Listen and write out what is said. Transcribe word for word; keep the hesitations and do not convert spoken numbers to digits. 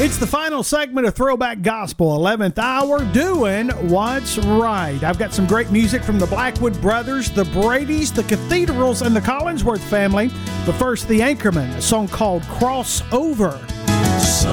It's the final segment of Throwback Gospel, eleventh hour, doing what's right. I've got some great music from the Blackwood Brothers, the Bradys, the Cathedrals, and the Collinsworth family. But first, the Anchormen, a song called Crossover. So